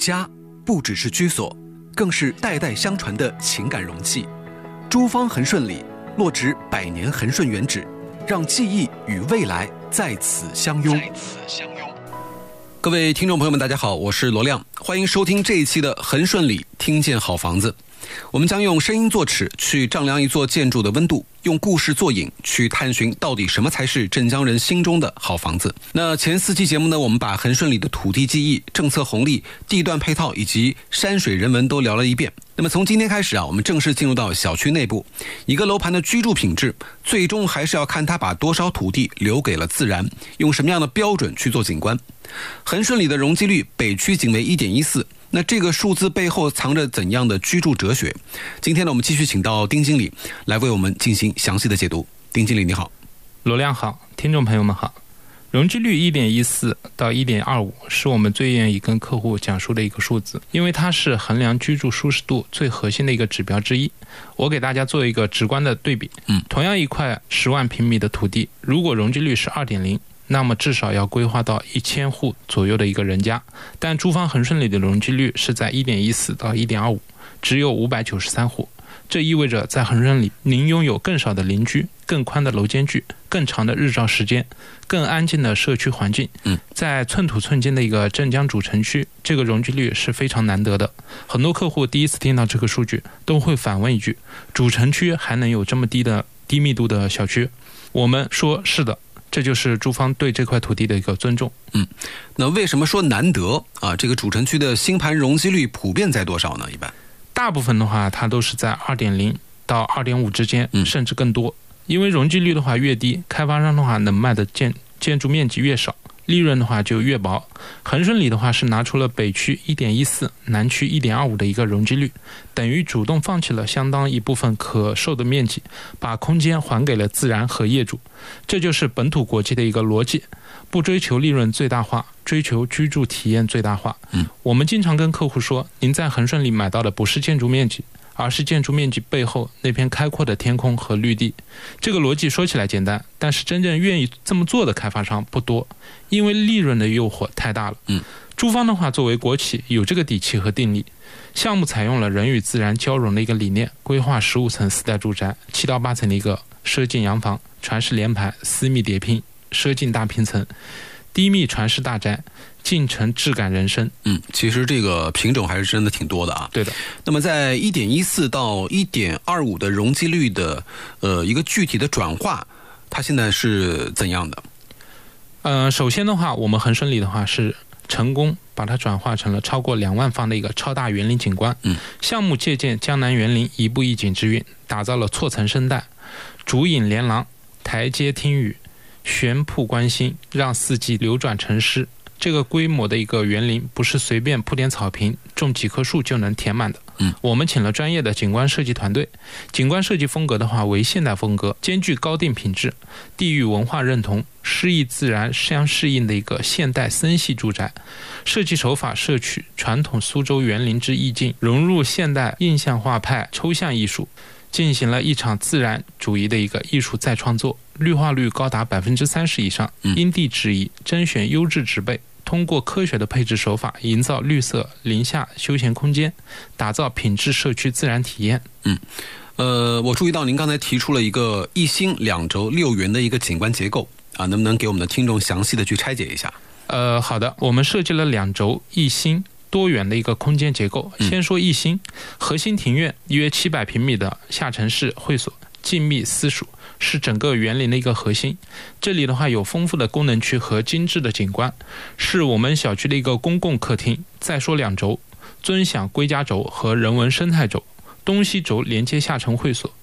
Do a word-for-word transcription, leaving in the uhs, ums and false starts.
家不只是居所，更是代代相传的情感容器。诸方恒顺里落植百年恒顺原址，让记忆与未来在此相拥。在此相拥。各位听众朋友们，大家好，我是罗亮，欢迎收听这一期的恒顺里听见好房子。我们将用声音做尺，去丈量一座建筑的温度，用故事做引，去探寻到底什么才是镇江人心中的好房子。那前四期节目呢，我们把恒顺里的土地记忆、政策红利、地段配套以及山水人文都聊了一遍。那么从今天开始啊，我们正式进入到小区内部。一个楼盘的居住品质，最终还是要看它把多少土地留给了自然，用什么样的标准去做景观。恒顺里的容积率北区仅为 一点一四，那这个数字背后藏着怎样的居住哲学？今天呢，我们继续请到丁经理来为我们进行详细的解读。丁经理你好。 罗亮好，听众朋友们好。容积率 一点一四 到 一点二五 是我们最愿意跟客户讲述的一个数字，因为它是衡量居住舒适度最核心的一个指标之一。我给大家做一个直观的对比，嗯，同样一块十万平米的土地，如果容积率是 二点零，那么至少要规划到一千户左右的一个人家，但诸方恒顺里的容积率是在 一点一四 到 一点二五， 只有五百九十三户。这意味着在恒顺里，您拥有更少的邻居、更宽的楼间距、更长的日照时间、更安静的社区环境。嗯，在寸土寸金的一个镇江主城区，这个容积率是非常难得的。很多客户第一次听到这个数据，都会反问一句：主城区还能有这么低的低密度的小区？我们说是的。这就是诸方对这块土地的一个尊重。 嗯，那为什么说难得啊？这个主城区的新盘容积率普遍在多少呢？一般大部分的话，它都是在 二点零 到 二点五 之间，甚至更多。因为容积率的话越低，开发商的话能卖的建建筑面积越少，利润的话就越薄。恒顺里的话是拿出了北区 一点一四， 南区 一点二五 的一个容积率，等于主动放弃了相当一部分可售的面积，把空间还给了自然和业主。这就是本土国际的一个逻辑，不追求利润最大化，追求居住体验最大化。嗯，我们经常跟客户说，您在恒顺里买到的不是建筑面积，而是建筑面积背后那片开阔的天空和绿地。这个逻辑说起来简单，但是真正愿意这么做的开发商不多，因为利润的诱惑太大了。嗯，诸方的话作为国企有这个底气和定力，项目采用了人与自然交融的一个理念，规划十五层四代住宅，七到八层的一个奢进洋房，传世联排，私密叠拼，奢进大平层，低密传世大宅，进城质感人生。 嗯，其实这个品种还是真的挺多的啊。 对的。 那么在 一点一四 到 一点二五 的容积率的呃一个具体的转化，它现在是怎样的？ 呃，首先的话，我们恒顺里的话是成功把它转化成了超过两万方的一个超大园林景观。嗯，项目借鉴江南园林一步一景之韵，打造了错层生态、竹影连廊、台阶听雨、悬瀑观星，让四季流转成诗。这个规模的一个园林不是随便铺点草坪种几棵树就能填满的。嗯，我们请了专业的景观设计团队，景观设计风格的话为现代风格，兼具高定品质、地域文化认同、诗意自然相适应的一个现代森系住宅。设计手法摄取传统苏州园林之意境，融入现代印象画派抽象艺术，进行了一场自然主义的一个艺术再创作，绿化率高达 百分之三十 以上，因地制宜，甄选优质植被，通过科学的配置手法，营造绿色林下休闲空间，打造品质社区自然体验。 嗯，呃，我注意到您刚才提出了一个一心两轴六园的一个景观结构啊，能不能给我们的听众详细的去拆解一下？ 呃，好的，我们设计了两轴一心多元的一个空间结构。先说一心，核心庭院约七百平米的下沉式会所，静谧私塾，是整个园林的一个核心。这里的话有丰富的功能区和精致的景观，是我们小区的一个公共客厅。再说两轴，尊享归家轴和人文生态轴，东西轴连接下沉会所，